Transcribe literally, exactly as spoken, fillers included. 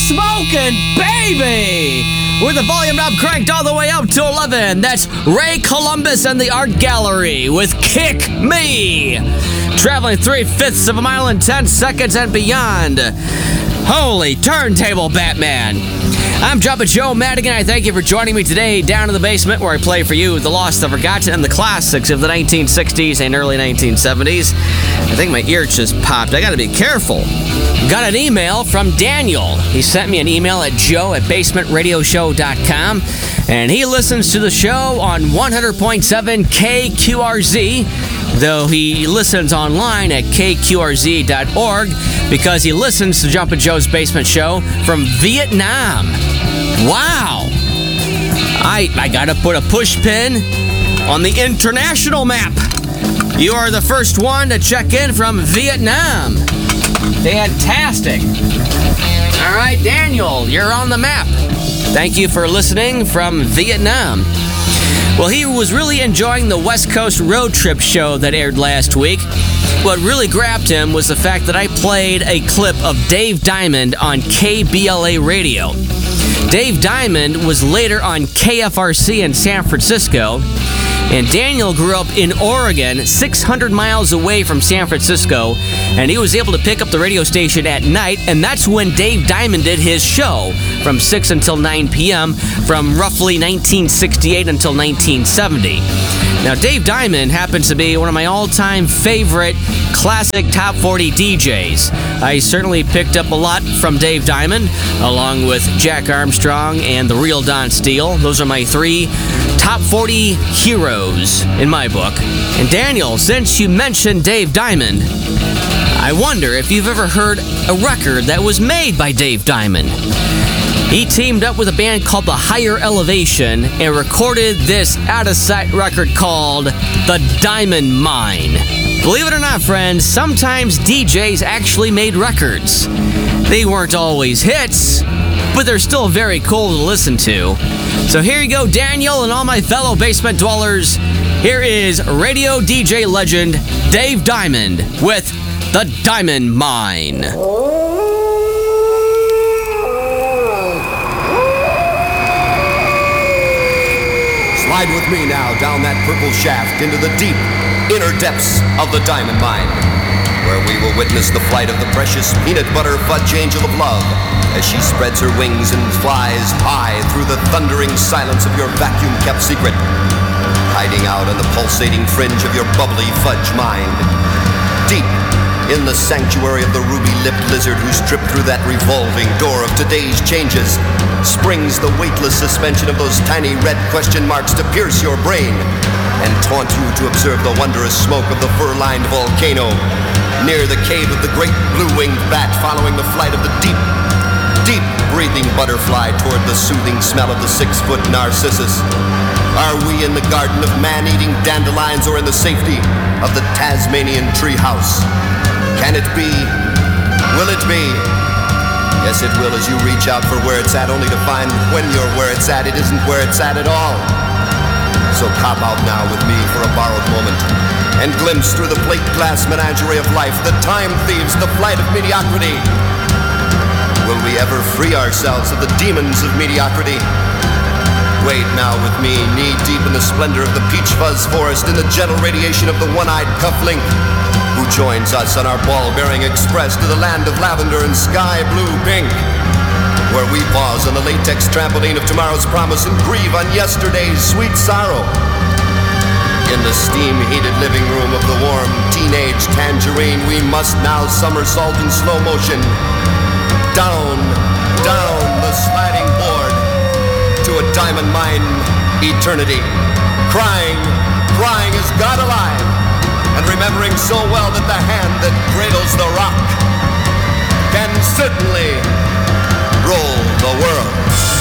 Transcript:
smoking, baby! With the volume knob cranked all the way up to eleven, that's Ray Columbus and the Art Gallery with Kick Me! Traveling three-fifths of a mile in ten seconds and beyond. Holy turntable, Batman! I'm Jumpin' Joe Madigan. I thank you for joining me today down in the basement where I play for you the lost, the forgotten, and the classics of the nineteen sixties and early nineteen seventies. I think my ear just popped. I gotta be careful. Got an email from Daniel. He sent me an email at joe at basement radio show dot com, and he listens to the show on one hundred point seven K Q R Z, though he listens online at K Q R Z dot org because he listens to Jumpin' Joe's Basement Show from Vietnam. Wow! I, I gotta put a push pin on the international map. You are the first one to check in from Vietnam. Fantastic. All right, Daniel, you're on the map. Thank you for listening from Vietnam. Well, he was really enjoying the West Coast Road Trip show that aired last week. What really grabbed him was the fact that I played a clip of Dave Diamond on K B L A radio. Dave Diamond was later on K F R C in San Francisco, and Daniel grew up in Oregon, six hundred miles away from San Francisco, and he was able to pick up the radio station at night, and that's when Dave Diamond did his show from six until nine p.m. from roughly nineteen sixty-eight until nineteen seventy. Now, Dave Diamond happens to be one of my all-time favorite classic top forty D Js. I certainly picked up a lot from Dave Diamond, along with Jack Armstrong and the real Don Steele. Those are my three top forty heroes in my book. And Daniel, since you mentioned Dave Diamond, I wonder if you've ever heard a record that was made by Dave Diamond. He teamed up with a band called The Higher Elevation and recorded this out-of-sight record called The Diamond Mine. Believe it or not, friends, sometimes D Js actually made records. They weren't always hits, but they're still very cool to listen to. So here you go, Daniel and all my fellow basement dwellers. Here is radio D J legend Dave Diamond with The Diamond Mine. Slide with me now down that purple shaft into the deep, inner depths of the diamond mine, where we will witness the flight of the precious peanut butter fudge angel of love as she spreads her wings and flies high through the thundering silence of your vacuum-kept secret, hiding out on the pulsating fringe of your bubbly fudge mind. Deep in the sanctuary of the ruby-lipped lizard who's tripped through that revolving door of today's changes springs the weightless suspension of those tiny red question marks to pierce your brain and taunt you to observe the wondrous smoke of the fur-lined volcano near the cave of the great blue-winged bat, following the flight of the deep, deep-breathing butterfly toward the soothing smell of the six-foot narcissus. Are we in the garden of man-eating dandelions or in the safety of the Tasmanian treehouse? Can it be? Will it be? Yes, it will, as you reach out for where it's at, only to find when you're where it's at, it isn't where it's at at all. So cop out now with me for a borrowed moment and glimpse through the plate glass menagerie of life, the time thieves, the flight of mediocrity. Will we ever free ourselves of the demons of mediocrity? Wade now with me, knee-deep in the splendor of the peach fuzz forest, in the gentle radiation of the one-eyed cufflink, who joins us on our ball-bearing express to the land of lavender and sky-blue pink, where we pause on the latex trampoline of tomorrow's promise and grieve on yesterday's sweet sorrow. In the steam-heated living room of the warm teenage tangerine, we must now somersault in slow motion, down, down the sliding board to a diamond mine eternity, crying, crying is God alive, and remembering so well that the hand that cradles the rock can certainly roll the world.